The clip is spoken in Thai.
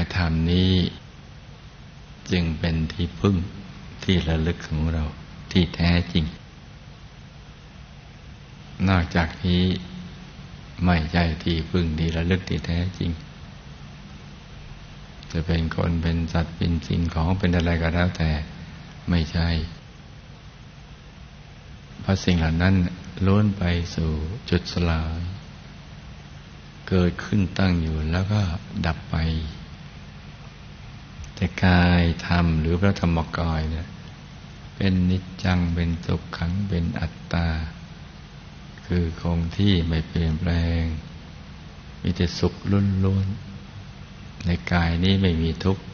ายธรรมนี้จึงเป็นที่พึ่งที่ระลึกของเราที่แท้จริงนอกจากนี้ไม่ใช่ที่พึ่งที่ระลึกที่แท้จริงจะเป็นคนเป็นสัตว์เป็นสิ่งของเป็นอะไรก็แล้วแต่ไม่ใช่เพราะสิ่งเหล่านั้นล้วนไปสู่จุดสลายเกิดขึ้นตั้งอยู่แล้วก็ดับไปแต่กายธรรมหรือพระธรรมกายเนี่ยเป็นนิจจังเป็นสุขขังเป็นอัตตาคือคงที่ไม่เปลี่ยนแปลงมีแต่สุขล้วนๆในกายนี้ไม่มีทุกข์